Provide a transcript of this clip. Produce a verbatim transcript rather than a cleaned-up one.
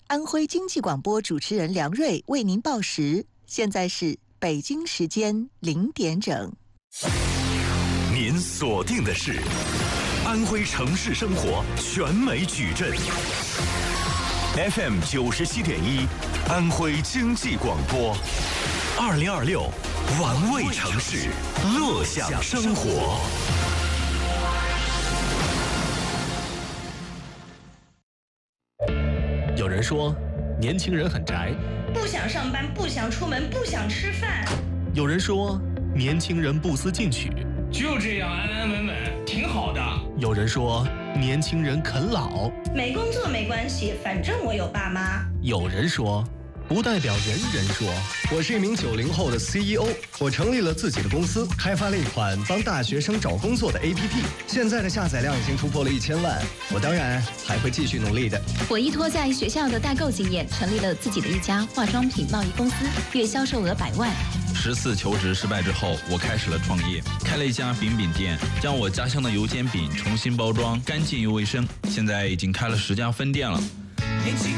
安徽经济广播主持人梁瑞为您报时，现在是北京时间零点整。 您锁定的是安徽城市生活全美矩阵 F M 九十七点一，安徽经济广播，二零二六玩味城市，乐享生活。 有人说，年轻人很宅， 不想上班，不想出门，不想吃饭。 有人说，年轻人不思进取， 就这样安安稳稳，挺好的。 有人说，年轻人啃老， 没工作没关系，反正我有爸妈。 有人说，不代表人人说。 我是一名九零后的 C E O， 我成立了自己的公司，开发了一款帮大学生找工作的 A P P， 现在的下载量已经突破了一千万。我当然还会继续努力的。 我依托在学校的代购经验，成立了自己的一家化妆品贸易公司，月销售额百万。 十次求职失败之后，我开始了创业，开了一家饼饼店，将我家乡的油煎饼重新包装，干净又卫生。现在已经开了十家分店了。 年轻